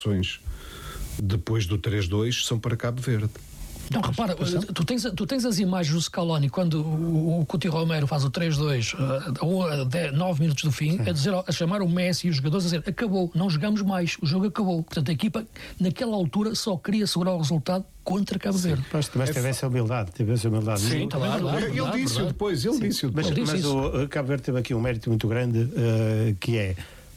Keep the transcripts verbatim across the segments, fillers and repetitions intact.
depois do três dois são para Cabo Verde. Não, repara, tu tens, tu tens as imagens do Scaloni quando o, o Couto Romero faz o três dois a nove minutos do fim, a, dizer, a chamar o Messi e os jogadores a dizer, acabou, não jogamos mais, o jogo acabou. Portanto, a equipa naquela altura só queria segurar o resultado contra Cabo Verde. Mas, mas teve essa humildade, teve essa humildade. Sim, claro, claro, ele verdade, disse verdade. depois, ele Sim, disse depois. Mas, disse mas o Cabo Verde teve aqui um mérito muito grande, uh, que é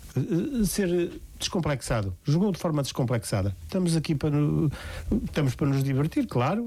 uh, ser descomplexado, jogou de forma descomplexada. Estamos aqui para no, estamos para nos divertir, claro.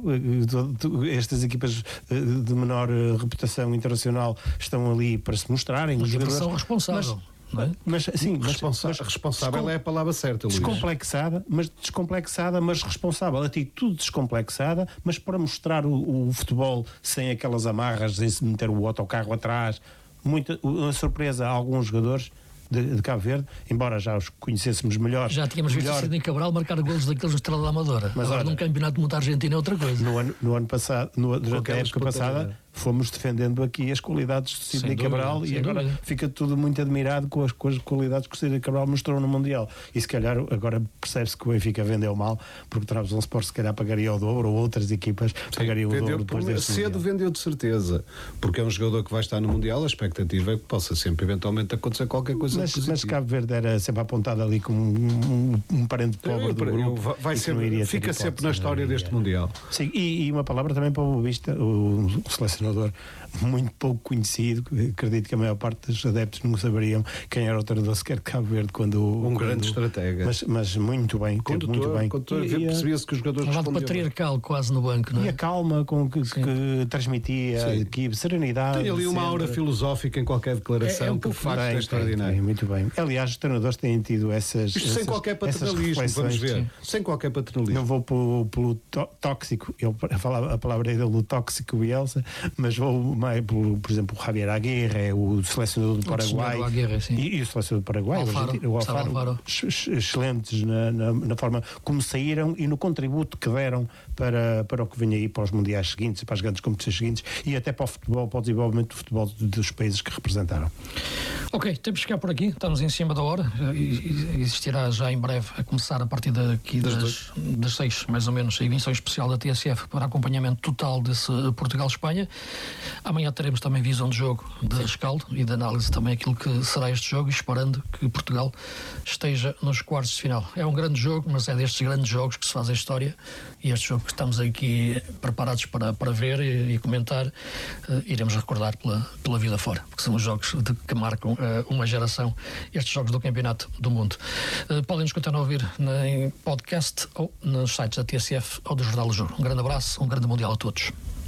Estas equipas de menor reputação internacional estão ali para se mostrarem. Uma diversão responsável. Mas, mas, sim, mas, Responsa- mas responsável descom- é a palavra certa, Luís. Descomplexada, mas descomplexada, mas responsável. Atitude descomplexada, mas para mostrar o, o futebol sem aquelas amarras, sem se meter o autocarro atrás. Muita, uma surpresa a alguns jogadores de, de Cabo Verde, embora já os conhecêssemos melhor. Já tínhamos visto melhor, o Sidney Cabral marcar golos daqueles no Estrela da Amadora. Mas Agora, olha, num campeonato de muita Argentina é outra coisa. No ano, no ano passado, no, durante a aquelas época passada, pontas, fomos defendendo aqui as qualidades de Sidney dúvida, Cabral sem e agora dúvida. fica tudo muito admirado com as, com as qualidades que o Sidney Cabral mostrou no Mundial. E se calhar agora percebe-se que o Benfica vendeu mal, porque o Trabzonspor se calhar pagaria o dobro, ou outras equipas pagariam o dobro depois por, deste cedo Mundial. vendeu de certeza, porque é um jogador que vai estar no Mundial, a expectativa é que possa sempre eventualmente acontecer qualquer coisa Mas, positiva. mas Cabo Verde era sempre apontado ali como um, um, um parente pobre do Eu- eu- grupo. vai e que não sempre- iria ter fica hipótese, sempre na história não iria. deste Mundial. Sim, e, e uma palavra também para o Boa Vista, o, o selecionador muito pouco conhecido, acredito que a maior parte dos adeptos não saberiam quem era o treinador sequer de Cabo Verde quando... Um quando, grande estratega. Mas, mas muito bem, teve muito Condutor, bem. condutor, E- e a- percebia-se que os jogadores Um lado respondiam. patriarcal quase no banco, não E é? a calma com que, Sim. que transmitia a Sim. equipe, serenidade. Tem ali uma sempre. aura filosófica em qualquer declaração É- é um que de pouco facto Tem, é tem, extraordinário. tem, muito bem. Aliás, os treinadores têm tido essas. Isto sem essas- qualquer essas paternalismo, vamos reflexões. ver. Sim. Sem qualquer paternalismo. Não vou pelo, pelo tó- tóxico, eu falava a palavra dele, o tóxico Bielsa, mas vou mais pelo, por exemplo, o Javier Aguirre, o selecionador do O Paraguai. senhor Aguirre, sim. E, e o selecionador do Paraguai, Alfaro, o, argentino, o Gustavo Alfaro, Alfaro. ex- ex- excelentes na, na, na forma como saíram e no contributo que deram para, para o que vem aí, para os mundiais seguintes, para as grandes competições seguintes e até para o futebol, para o desenvolvimento do futebol dos países que representaram. Ok, temos que ficar por aqui, estamos em cima da hora. E- e- Existirá já em breve, a começar a partir daqui Das das, das seis, mais ou menos, a emissão especial da T S F para acompanhamento total desse Portugal-Espanha. Amanhã teremos também visão de jogo de rescaldo e de análise também aquilo que será este jogo, esperando que Portugal esteja nos quartos de final. É um grande jogo, mas é destes grandes jogos que se faz a história, e este jogo que estamos aqui preparados para, para ver e, e comentar, eh, iremos recordar pela, pela vida fora, porque são os jogos de, que marcam eh, uma geração, estes jogos do Campeonato do Mundo. Eh, podem nos continuar a ouvir na, em podcast ou nos sites da T S F ou do Jornal do Jogo. Um grande abraço, um grande Mundial a todos.